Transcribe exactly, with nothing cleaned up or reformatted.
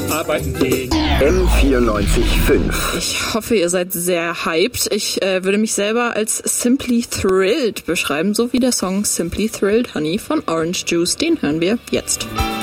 arbeiten gehen. M vierundneunzig Komma fünf. Ich hoffe, ihr seid sehr hyped. Ich äh, würde mich selber als Simply Thrilled beschreiben, so wie der Song Simply Thrilled Honey von Orange Juice. Den hören wir jetzt.